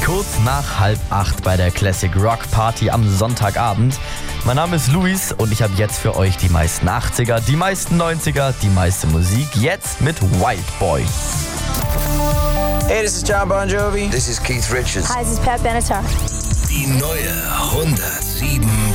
Kurz nach 7:30 bei der Classic Rock Party am Sonntagabend. Mein Name ist Luis und ich habe jetzt für euch die meisten 80er, die meisten 90er, die meiste Musik. Jetzt mit White Boy. Hey, this is John Bon Jovi. This is Keith Richards. Hi, this is Pat Benatar. Die neue 107